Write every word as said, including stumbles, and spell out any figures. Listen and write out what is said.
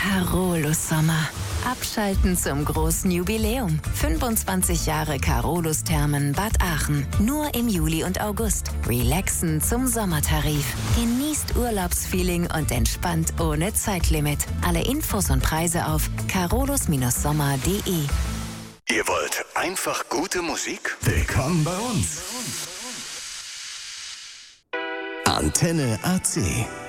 Carolus Sommer. Abschalten zum großen Jubiläum. fünfundzwanzig Jahre Carolus Thermen Bad Aachen. Nur im Juli und August. Relaxen zum Sommertarif. Genießt Urlaubsfeeling und entspannt ohne Zeitlimit. Alle Infos und Preise auf carolus sommer punkt de. Ihr wollt einfach gute Musik? Willkommen bei uns. Antenne A C.